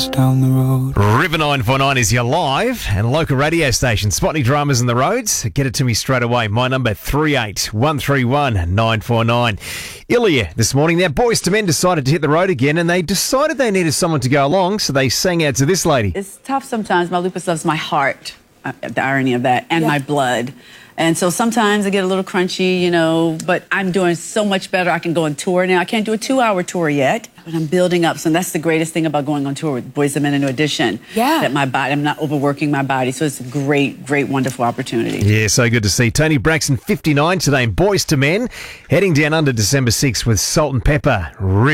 down the road. River 949 is your live and local radio station. Spotty Dramas in the roads. Get it to me straight away. My number 38131 949. Ilya this morning. Now, Boys to Men decided to hit the road again, and they decided they needed someone to go along, so they sang out to this lady. It's tough sometimes. My lupus loves my heart, the irony of that, and my blood. And so sometimes I get a little crunchy, but I'm doing so much better. I can go on tour now. I can't do a 2-hour tour yet, but I'm building up. So that's the greatest thing about going on tour with Boys to Men in New Edition. Yeah. That my body, I'm not overworking my body. So it's a great, great, wonderful opportunity. Yeah, so good to see. Tony Braxton, 59 today, and Boys to Men, heading down under December 6th with Salt and Pepper.